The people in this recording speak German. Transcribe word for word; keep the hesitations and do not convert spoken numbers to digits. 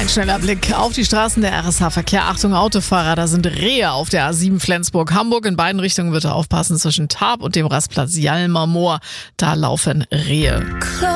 Ein schneller Blick auf die Straßen der R S H-Verkehr. Achtung Autofahrer, da sind Rehe auf der A sieben Flensburg-Hamburg. In beiden Richtungen bitte aufpassen zwischen Tarp und dem Rastplatz Jalmer Moor. Da laufen Rehe.